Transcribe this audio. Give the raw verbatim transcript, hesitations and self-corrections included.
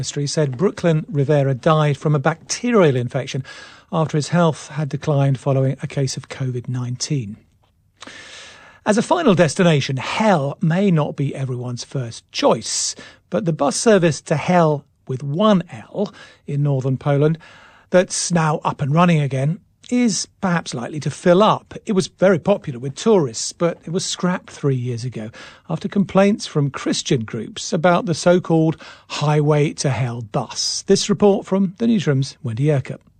Ministry said Brooklyn Rivera died from a bacterial infection after his health had declined following a case of covid nineteen. As a final destination, hell may not be everyone's first choice, but the bus service to Hell with one L in northern Poland that's now up and running again is perhaps likely to fill up. It was very popular with tourists, but it was scrapped three years ago after complaints from Christian groups about the so-called Highway to Hell bus. This report from the newsroom's Wendy Yerker.